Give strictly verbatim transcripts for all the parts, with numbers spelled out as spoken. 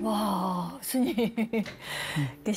와, 스님. 이게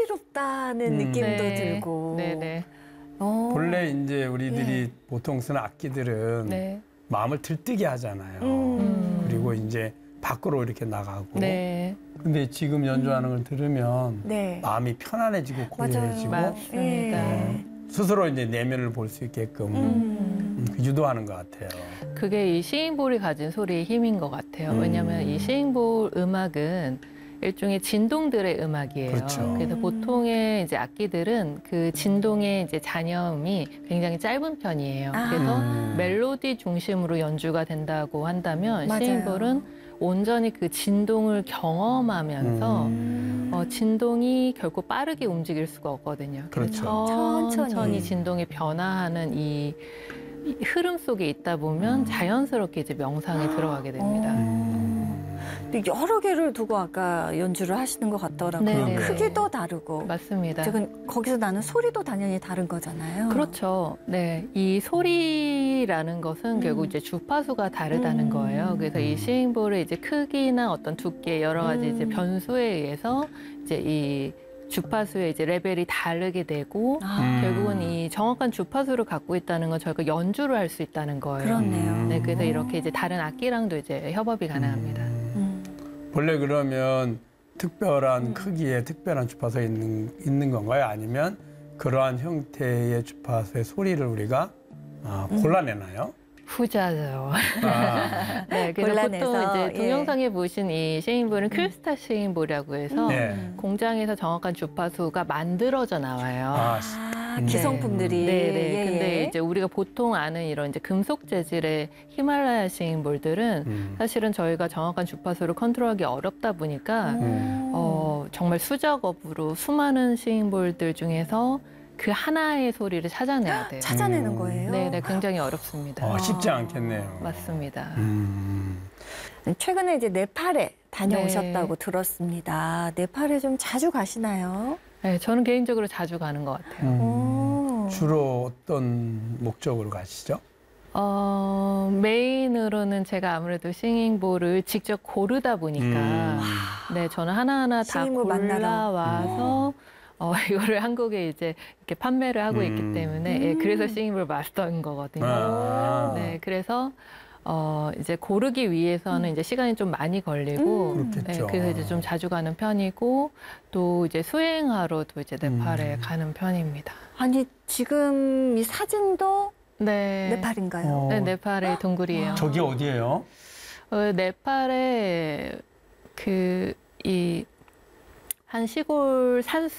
신비롭다는 음. 느낌도 네. 들고. 네네. 어. 본래 이제 우리들이 네. 보통 쓰는 악기들은 네. 마음을 들뜨게 하잖아요. 음. 그리고 이제 밖으로 이렇게 나가고. 네. 근데 지금 연주하는 걸 들으면 네. 마음이 편안해지고 고요해지고 맞아요. 맞습니다. 예. 스스로 이제 내면을 볼 수 있게끔 음. 음, 유도하는 것 같아요. 그게 이 싱잉볼이 가진 소리의 힘인 것 같아요. 음. 왜냐하면 이 싱잉볼 음악은 일종의 진동들의 음악이에요. 그렇죠. 그래서 음. 보통의 이제 악기들은 그 진동의 이제 잔여음이 굉장히 짧은 편이에요. 아. 그래서 음. 멜로디 중심으로 연주가 된다고 한다면 맞아요. 싱잉볼은 온전히 그 진동을 경험하면서 음. 어, 진동이 결코 빠르게 움직일 수가 없거든요. 그래서 그렇죠. 천천히, 천천히. 진동이 변화하는 이, 이 흐름 속에 있다 보면 자연스럽게 이제 명상에 들어가게 됩니다. 어. 근데 여러 개를 두고 아까 연주를 하시는 것 같더라고요. 네네. 크기도 다르고. 맞습니다. 지금 거기서 나는 소리도 당연히 다른 거잖아요. 그렇죠. 네. 이 소리라는 것은 음. 결국 이제 주파수가 다르다는 음. 거예요. 그래서 이 싱잉볼의 이제 크기나 어떤 두께 여러 가지 음. 이제 변수에 의해서 이제 이 주파수의 이제 레벨이 다르게 되고 아. 결국은 이 정확한 주파수를 갖고 있다는 건 저희가 연주를 할 수 있다는 거예요. 그렇네요. 네, 그래서 이렇게 이제 다른 악기랑도 이제 협업이 가능합니다. 음. 원래 그러면 특별한 음. 크기의 특별한 주파수가 있는, 있는 건가요? 아니면 그러한 형태의 주파수의 소리를 우리가 아, 골라내나요? 후자죠. 아, 네, 그래서 골라내서, 보통 이제 예. 동영상에 보신 이 싱잉볼은 크리스탈 싱잉볼이라고 해서 네. 공장에서 정확한 주파수가 만들어져 나와요. 아, 아, 음. 기성품들이. 네, 네. 예, 근데 예. 이제 우리가 보통 아는 이런 이제 금속 재질의 히말라야 싱잉볼들은 음. 사실은 저희가 정확한 주파수를 컨트롤하기 어렵다 보니까 음. 어, 정말 수작업으로 수많은 싱잉볼들 중에서 그 하나의 소리를 찾아내야 돼요. 찾아내는 음. 거예요. 네, 네, 굉장히 어렵습니다. 어, 쉽지 않겠네요. 맞습니다. 음. 최근에 이제 네팔에 다녀오셨다고 네. 들었습니다. 네팔에 좀 자주 가시나요? 네, 저는 개인적으로 자주 가는 것 같아요. 음. 오. 주로 어떤 목적으로 가시죠? 어, 메인으로는 제가 아무래도 싱잉볼을 직접 고르다 보니까 음. 네, 저는 하나하나 다 싱잉볼 만나러. 골라와서 어, 이거를 한국에 이제 이렇게 판매를 하고 음. 있기 때문에 예, 그래서 싱잉볼 마스터인 거거든요. 아. 네, 그래서 어, 이제 고르기 위해서는 이제 시간이 좀 많이 걸리고 음. 그렇겠죠. 네, 그래서 이제 좀 자주 가는 편이고 또 이제 수행하러도 이제 네팔에 음. 가는 편입니다. 아니, 지금 이 사진도 네. 네팔인가요? 어, 네, 네팔의 동굴이에요. 저기 어디예요? 어, 네팔에 그 이 한 시골 산